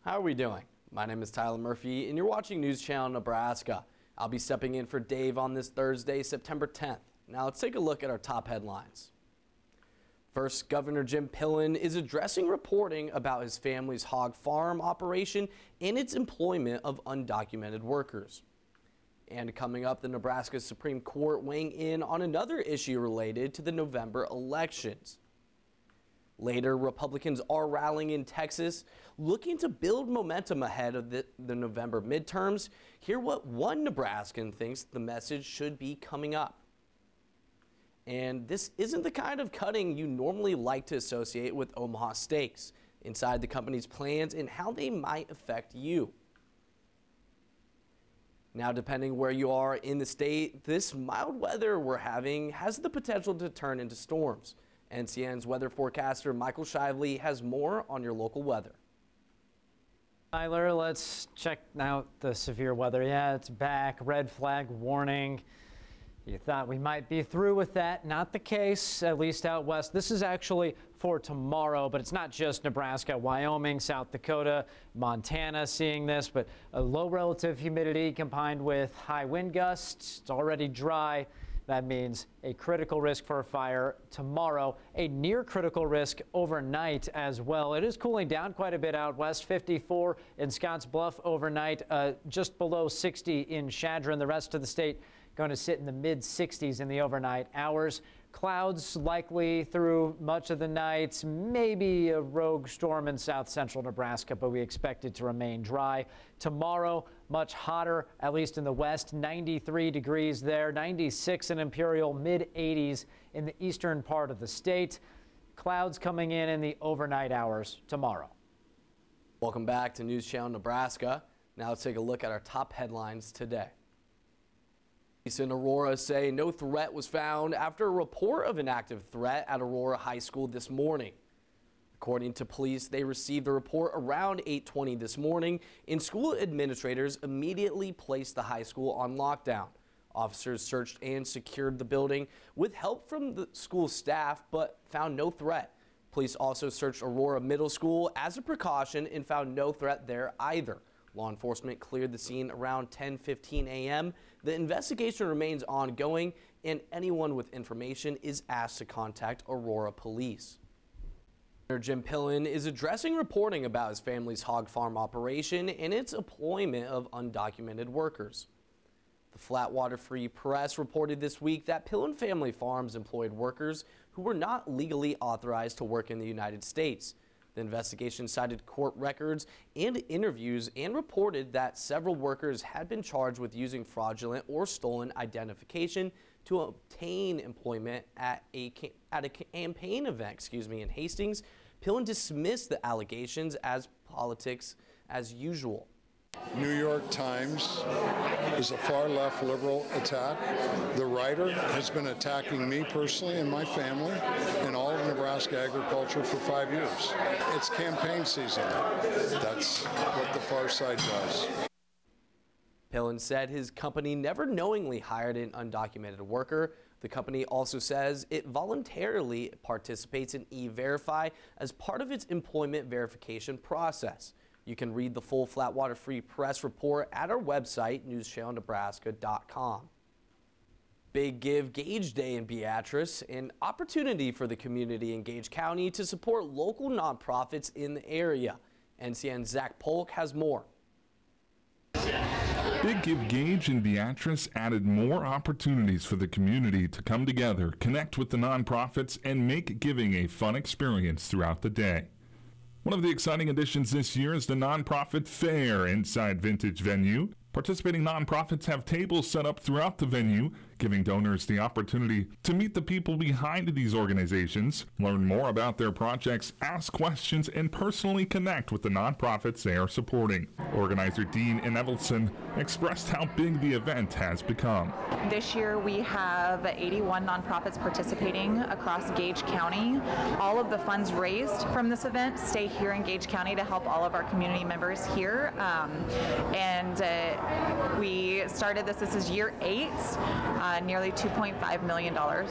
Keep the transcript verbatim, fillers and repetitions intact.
How are we doing? My name is Tyler Murphy, and you're watching News Channel Nebraska. I'll be stepping in for Dave on this Thursday, September tenth. Now let's take a look at our top headlines. First, Governor Jim Pillen is addressing reporting about his family's hog farm operation and its employment of undocumented workers. And coming up, the Nebraska Supreme Court weighing in on another issue related to the November elections. Later, Republicans are rallying in Texas, looking to build momentum ahead of the, the November midterms. Hear what one Nebraskan thinks the message should be coming up. And this isn't the kind of cutting you normally like to associate with Omaha Steaks. Inside the company's plans and how they might affect you. Now, depending where you are in the state, this mild weather we're having has the potential to turn into storms. N C N's weather forecaster Michael Shively has more on your local weather. Tyler, let's check out the severe weather. Yeah, it's back. Red flag warning. You thought we might be through with that. Not the case, at least out west. This is actually for tomorrow, but it's not just Nebraska, Wyoming, South Dakota, Montana seeing this, but a low relative humidity combined with high wind gusts. It's already dry. That means a critical risk for a fire tomorrow, a near critical risk overnight as well. It is cooling down quite a bit out west, fifty-four in Scotts Bluff overnight, uh, just below sixty in Chadron. The rest of the state going to sit in the mid sixties in the overnight hours. Clouds likely through much of the night, maybe a rogue storm in south central Nebraska, but we expect it to remain dry. Tomorrow, much hotter, at least in the west, ninety-three degrees there, ninety-six in Imperial, mid eighties in the eastern part of the state. Clouds coming in in the overnight hours tomorrow. Welcome back to News Channel Nebraska. Now let's take a look at our top headlines today. Police in Aurora say no threat was found after a report of an active threat at Aurora High School this morning. According to police, they received the report around eight twenty this morning, and school administrators immediately placed the high school on lockdown. Officers searched and secured the building with help from the school staff, but found no threat. Police also searched Aurora Middle School as a precaution and found no threat there either. Law enforcement cleared the scene around ten fifteen a m The investigation remains ongoing, and anyone with information is asked to contact Aurora Police. Governor Jim Pillen is addressing reporting about his family's hog farm operation and its employment of undocumented workers. The Flatwater Free Press reported this week that Pillen Family Farms employed workers who were not legally authorized to work in the United States. The investigation cited court records and interviews and reported that several workers had been charged with using fraudulent or stolen identification to obtain employment at a at a campaign event, excuse me, in Hastings. Pillen dismissed the allegations as politics as usual. New York Times is a far-left liberal attack. The writer has been attacking me personally and my family and all of Nebraska agriculture for five years. It's campaign season. That's what the far side does. Pillen said his company never knowingly hired an undocumented worker. The company also says it voluntarily participates in E-Verify as part of its employment verification process. You can read the full Flatwater Free Press report at our website, news channel nebraska dot com. Big Give Gage Day in Beatrice, an opportunity for the community in Gage County to support local nonprofits in the area. N C N's Zach Polk has more. Big Give Gage in Beatrice added more opportunities for the community to come together, connect with the nonprofits, and make giving a fun experience throughout the day. One of the exciting additions this year is the Nonprofit Fair inside Vintage Venue. Participating nonprofits have tables set up throughout the venue, giving donors the opportunity to meet the people behind these organizations, learn more about their projects, ask questions, and personally connect with the nonprofits they are supporting. Organizer Dean Enevelson expressed how big the event has become. This year we have eighty-one nonprofits participating across Gage County. All of the funds raised from this event stay here in Gage County to help all of our community members here. Um, and uh, we started this, this is year eight, uh, nearly two point five million dollars